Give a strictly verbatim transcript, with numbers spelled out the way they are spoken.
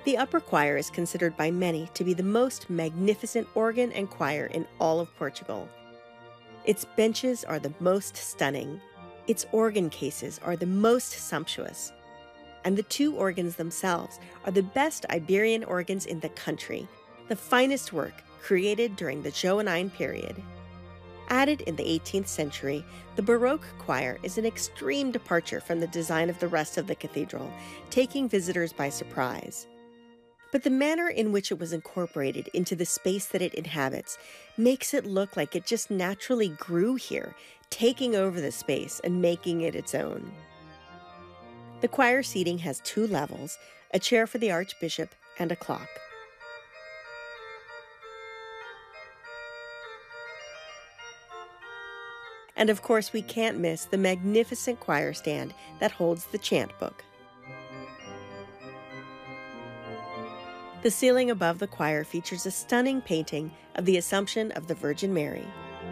The upper choir is considered by many to be the most magnificent organ and choir in all of Portugal. Its benches are the most stunning, its organ cases are the most sumptuous, and the two organs themselves are the best Iberian organs in the country, the finest work created during the Johannine period. Added in the eighteenth century, the Baroque choir is an extreme departure from the design of the rest of the cathedral, taking visitors by surprise. But the manner in which it was incorporated into the space that it inhabits makes it look like it just naturally grew here, taking over the space and making it its own. The choir seating has two levels, a chair for the archbishop and a clock. And of course, we can't miss the magnificent choir stand that holds the chant book. The ceiling above the choir features a stunning painting of the Assumption of the Virgin Mary.